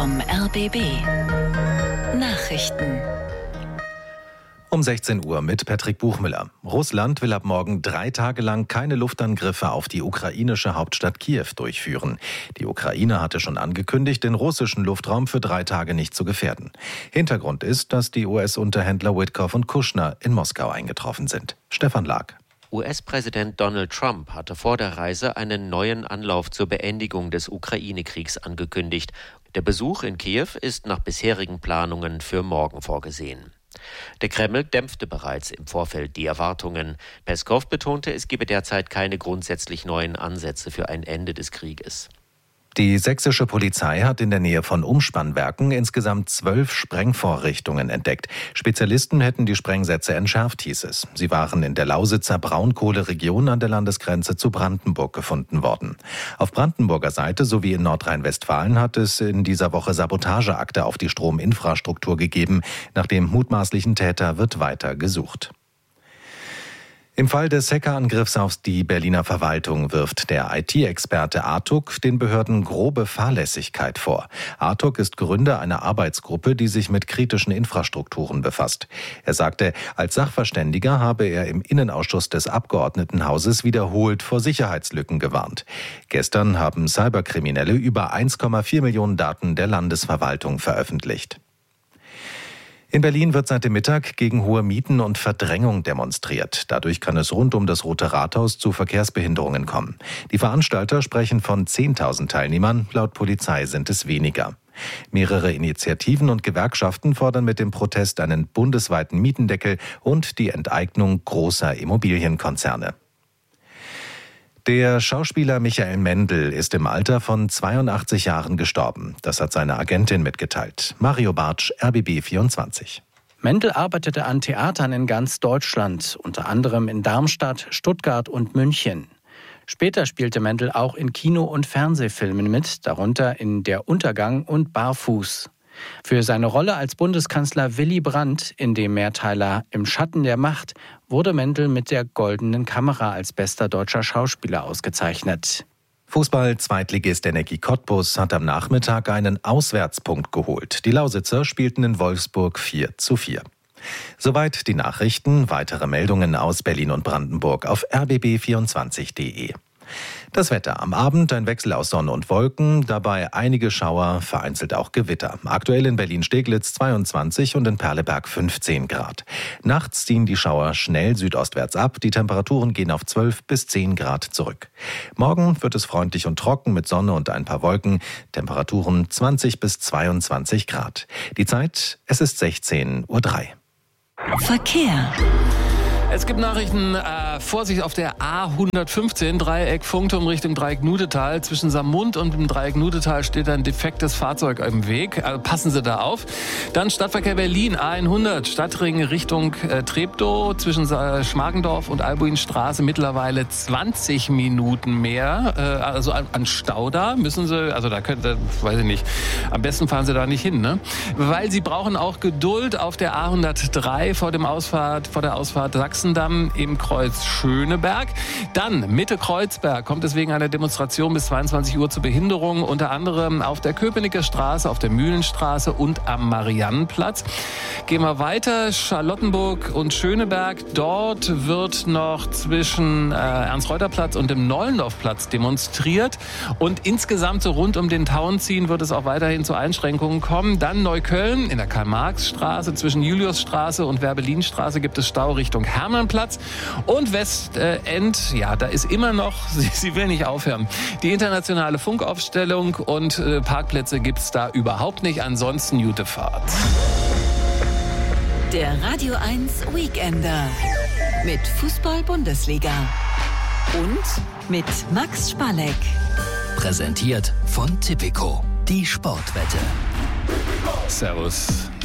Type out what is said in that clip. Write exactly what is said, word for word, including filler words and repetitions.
vom R B B. Nachrichten. Um sechzehn Uhr mit Patrick Buchmüller. Russland will ab morgen drei Tage lang keine Luftangriffe auf die ukrainische Hauptstadt Kiew durchführen. Die Ukraine hatte schon angekündigt, den russischen Luftraum für drei Tage nicht zu gefährden. Hintergrund ist, dass die U S-Unterhändler Witkoff und Kushner in Moskau eingetroffen sind. Stefan Lag. U S-Präsident Donald Trump hatte vor der Reise einen neuen Anlauf zur Beendigung des Ukraine-Kriegs angekündigt. Der Besuch in Kiew ist nach bisherigen Planungen für morgen vorgesehen. Der Kreml dämpfte bereits im Vorfeld die Erwartungen. Peskow betonte, es gebe derzeit keine grundsätzlich neuen Ansätze für ein Ende des Krieges. Die sächsische Polizei hat in der Nähe von Umspannwerken insgesamt zwölf Sprengvorrichtungen entdeckt. Spezialisten hätten die Sprengsätze entschärft, hieß es. Sie waren in der Lausitzer Braunkohleregion an der Landesgrenze zu Brandenburg gefunden worden. Auf Brandenburger Seite sowie in Nordrhein-Westfalen hat es in dieser Woche Sabotageakte auf die Strominfrastruktur gegeben. Nach dem mutmaßlichen Täter wird weiter gesucht. Im Fall des Hackerangriffs auf die Berliner Verwaltung wirft der I T-Experte Artuk den Behörden grobe Fahrlässigkeit vor. Artuk ist Gründer einer Arbeitsgruppe, die sich mit kritischen Infrastrukturen befasst. Er sagte, als Sachverständiger habe er im Innenausschuss des Abgeordnetenhauses wiederholt vor Sicherheitslücken gewarnt. Gestern haben Cyberkriminelle über eins Komma vier Millionen Daten der Landesverwaltung veröffentlicht. In Berlin wird seit dem Mittag gegen hohe Mieten und Verdrängung demonstriert. Dadurch kann es rund um das Rote Rathaus zu Verkehrsbehinderungen kommen. Die Veranstalter sprechen von zehntausend Teilnehmern, laut Polizei sind es weniger. Mehrere Initiativen und Gewerkschaften fordern mit dem Protest einen bundesweiten Mietendeckel und die Enteignung großer Immobilienkonzerne. Der Schauspieler Michael Mendl ist im Alter von zweiundachtzig Jahren gestorben. Das hat seine Agentin mitgeteilt. Mario Bartsch, R B B vierundzwanzig. Mendl arbeitete an Theatern in ganz Deutschland, unter anderem in Darmstadt, Stuttgart und München. Später spielte Mendl auch in Kino- und Fernsehfilmen mit, darunter in Der Untergang und Barfuß. Für seine Rolle als Bundeskanzler Willy Brandt in dem Mehrteiler Im Schatten der Macht wurde Mendl mit der Goldenen Kamera als bester deutscher Schauspieler ausgezeichnet. Fußball-Zweitligist Energie Cottbus hat am Nachmittag einen Auswärtspunkt geholt. Die Lausitzer spielten in Wolfsburg vier zu vier. Soweit die Nachrichten. Weitere Meldungen aus Berlin und Brandenburg auf r b b vierundzwanzig punkt d e. Das Wetter. Am Abend ein Wechsel aus Sonne und Wolken, dabei einige Schauer, vereinzelt auch Gewitter. Aktuell in Berlin-Steglitz zweiundzwanzig und in Perleberg fünfzehn Grad. Nachts ziehen die Schauer schnell südostwärts ab. Die Temperaturen gehen auf zwölf bis zehn Grad zurück. Morgen wird es freundlich und trocken mit Sonne und ein paar Wolken. Temperaturen zwanzig bis zweiundzwanzig Grad. Die Zeit, es ist sechzehn Uhr drei. Verkehr. Es gibt Nachrichten, äh, Vorsicht auf der A hundertfünfzehn, Dreieck Funkturm Richtung Dreieck Nudetal. Zwischen Samund und dem Dreieck Nudetal steht ein defektes Fahrzeug im Weg. Also passen Sie da auf. Dann Stadtverkehr Berlin, A hundert, Stadtring Richtung äh, Treptow. Zwischen äh, Schmargendorf und Albuinstraße mittlerweile zwanzig Minuten mehr. Äh, also an, an Stau da müssen Sie, also da könnt ihr, weiß ich nicht, am besten fahren Sie da nicht hin, ne? Weil Sie brauchen auch Geduld auf der A hundertdrei vor dem Ausfahrt, vor der Ausfahrt Sachsen. Sachsendamm im Kreuz Schöneberg. Dann Mitte Kreuzberg kommt es wegen einer Demonstration bis zweiundzwanzig Uhr zu Behinderungen, unter anderem auf der Köpenicker Straße, auf der Mühlenstraße und am Mariannenplatz. Gehen wir weiter, Charlottenburg und Schöneberg. Dort wird noch zwischen äh, Ernst-Reuter-Platz und dem Nollendorf-Platz demonstriert. Und insgesamt so rund um den Tauentzien wird es auch weiterhin zu Einschränkungen kommen. Dann Neukölln in der Karl-Marx-Straße, zwischen Juliusstraße und Werbelinstraße gibt es Stau Richtung Hermannplatz. Und Westend, ja, da ist immer noch, sie, sie will nicht aufhören, die internationale Funkaufstellung und äh, Parkplätze gibt es da überhaupt nicht. Ansonsten gute Fahrt. Der Radio eins Weekender mit Fußball-Bundesliga und mit Max Spalleck. Präsentiert von Tipico, die Sportwette. Servus.